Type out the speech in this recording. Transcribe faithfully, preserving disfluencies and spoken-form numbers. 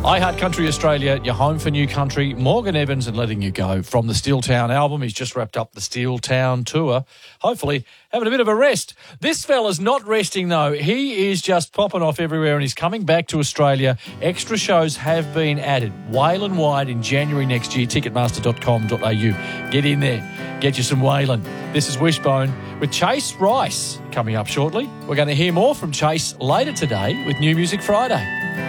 I Heart Country Australia, your home for new country. Morgan Evans and Letting You Go from the Steel Town album. He's just wrapped up the Steel Town tour. Hopefully having a bit of a rest. This fella's not resting though. He is just popping off everywhere and he's coming back to Australia. Extra shows have been added. Waylon Wide in January next year, ticketmaster dot com dot a u. Get in there. Get you some Waylon. This is Wishbone with Chase Rice coming up shortly. We're going to hear more from Chase later today with New Music Friday.